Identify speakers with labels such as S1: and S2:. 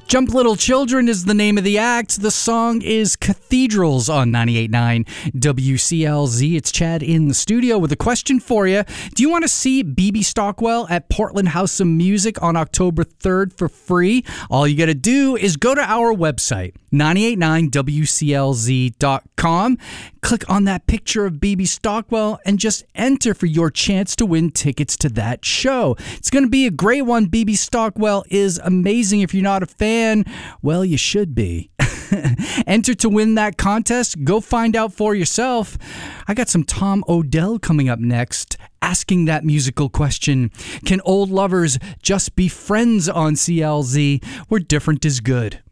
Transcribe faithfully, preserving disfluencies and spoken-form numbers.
S1: Jump Little Children is the name of the act. The song is Cathedrals on ninety-eight point nine W C L Z. It's Chad in the studio with a question for you. Do you want to see B B Stockwell at Portland House of Music on October third for free? All you got to do is go to our website, ninety-eight point nine W C L Z dot com. Click on that picture of B B Stockwell and just enter for your chance to win tickets to that show. It's going to be a great one. B B Stockwell is amazing. If you're not a fan, well, you should be. Enter to win that contest. Go find out for yourself. I got some Tom Odell coming up next, asking that musical question. Can old lovers just be friends on C L Z, where different is good?